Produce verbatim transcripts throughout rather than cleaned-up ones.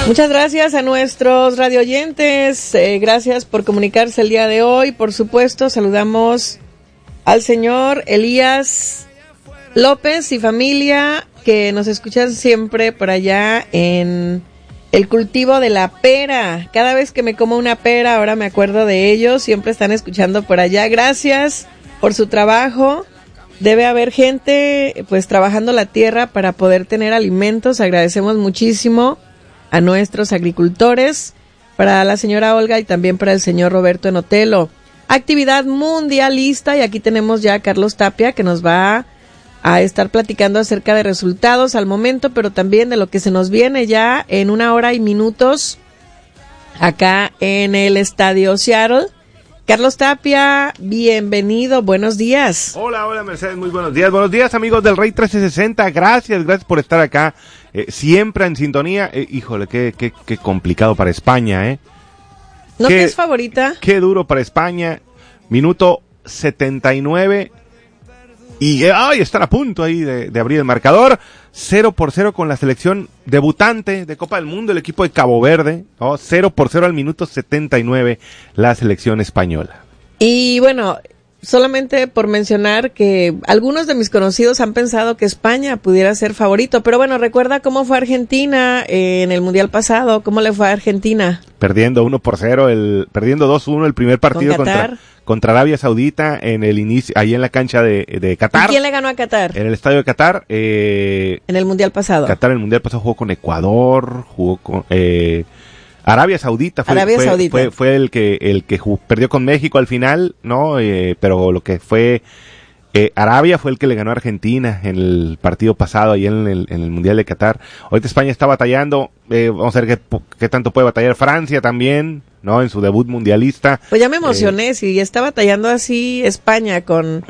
Muchas gracias a nuestros radioyentes, eh, gracias por comunicarse el día de hoy. Por supuesto, saludamos al señor Elías López y familia que nos escuchan siempre por allá en el cultivo de la pera. Cada vez que me como una pera, ahora me acuerdo de ellos, siempre están escuchando por allá. Gracias por su trabajo. Debe haber gente pues trabajando la tierra para poder tener alimentos. Agradecemos muchísimo a nuestros agricultores, para la señora Olga y también para el señor Roberto Enotelo. Actividad mundialista, y aquí tenemos ya a Carlos Tapia que nos va a estar platicando acerca de resultados al momento, pero también de lo que se nos viene ya en una hora y minutos acá en el Estadio Seattle. Carlos Tapia, bienvenido, buenos días. Hola, hola Mercedes, muy buenos días. Buenos días amigos del Rey trescientos sesenta, gracias, gracias por estar acá, eh, siempre en sintonía. Eh, híjole, qué, qué, qué complicado para España, ¿eh? ¿No qué, te es favorita? Qué duro para España, minuto setenta y nueve, y eh, ay, están a punto ahí de, de abrir el marcador, cero por cero con la selección debutante de Copa del Mundo, el equipo de Cabo Verde, ¿no? cero por cero al minuto setenta y nueve la selección española. Y bueno, solamente por mencionar que algunos de mis conocidos han pensado que España pudiera ser favorito, pero bueno, recuerda cómo fue Argentina eh, en el Mundial pasado, cómo le fue a Argentina. Perdiendo uno por cero, el, perdiendo dos uno el primer partido Con contra, contra Arabia Saudita en el inicio, ahí en la cancha de, de Qatar. ¿Y quién le ganó a Qatar? En el estadio de Qatar. Eh, en el Mundial pasado. Qatar en el Mundial pasado jugó con Ecuador, jugó con... Eh, Arabia Saudita fue, Arabia fue, Saudita. fue, fue el que el que jugó, perdió con México al final, ¿no? Eh, pero lo que fue eh, Arabia fue el que le ganó a Argentina en el partido pasado ahí en el, en el Mundial de Qatar. Ahorita España está batallando, eh, vamos a ver qué, qué tanto puede batallar Francia también, ¿no? En su debut mundialista. Pues ya me emocioné, eh, si está batallando así España con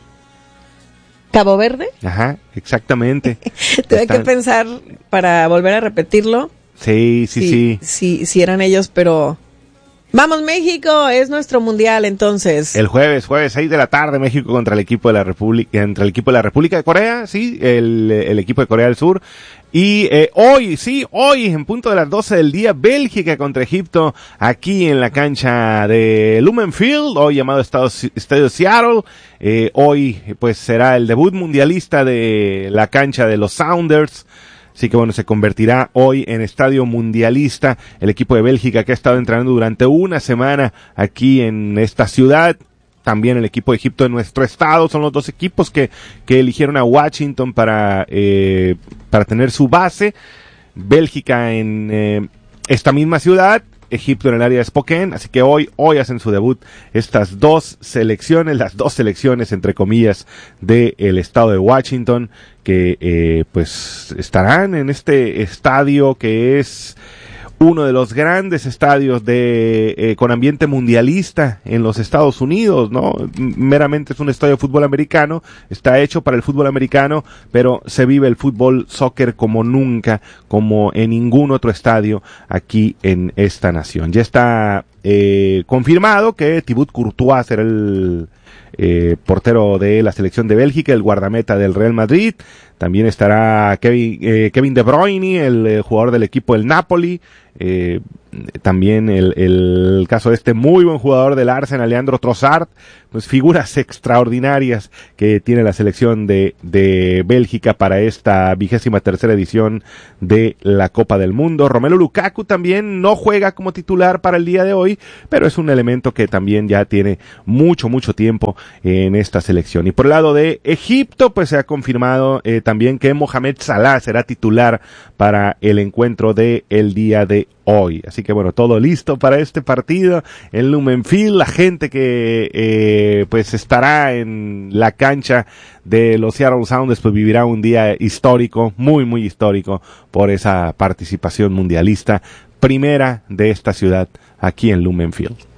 Cabo Verde. Ajá, exactamente. Tuve que pensar para volver a repetirlo. Sí, sí, sí. Sí, sí, sí eran ellos, pero... ¡Vamos, México! Es nuestro mundial, entonces. El jueves, jueves, seis de la tarde, México contra el equipo de la República, entre el equipo de la República de Corea, sí, el, el equipo de Corea del Sur. Y eh, hoy, sí, hoy, en punto de las doce del día, Bélgica contra Egipto, aquí en la cancha de Lumen Field, hoy llamado Estadio, Estadio Seattle. Eh, hoy, pues, será el debut mundialista de la cancha de los Sounders. Así que bueno, se convertirá hoy en estadio mundialista el equipo de Bélgica que ha estado entrenando durante una semana aquí en esta ciudad. También el equipo de Egipto en nuestro estado. Son los dos equipos que, que eligieron a Washington para, eh, para tener su base. Bélgica en eh, esta misma ciudad. Egipto en el área de Spokane, así que hoy, hoy hacen su debut estas dos selecciones, las dos selecciones entre comillas del estado de Washington, que eh, pues estarán en este estadio que es uno de los grandes estadios de eh, con ambiente mundialista en los Estados Unidos, ¿no? Meramente es un estadio de fútbol americano, está hecho para el fútbol americano, pero se vive el fútbol soccer como nunca, como en ningún otro estadio aquí en esta nación. Ya está eh, confirmado que Thibaut Courtois será el eh, portero de la selección de Bélgica, el guardameta del Real Madrid. También estará Kevin, eh, Kevin De Bruyne, el, el jugador del equipo del Napoli. Eh, también el, el caso de este muy buen jugador del Arsenal, Leandro Trossard. Pues figuras extraordinarias que tiene la selección de, de Bélgica para esta vigésima tercera edición de la Copa del Mundo. Romelu Lukaku también no juega como titular para el día de hoy, pero es un elemento que también ya tiene mucho, mucho tiempo en esta selección. Y por el lado de Egipto, pues se ha confirmado eh, también que Mohamed Salah será titular para el encuentro de el día de hoy. Así que bueno, todo listo para este partido en Lumen Field. La gente que eh, pues estará en la cancha de los Seattle Sounders pues vivirá un día histórico, muy muy histórico por esa participación mundialista primera de esta ciudad aquí en Lumen Field.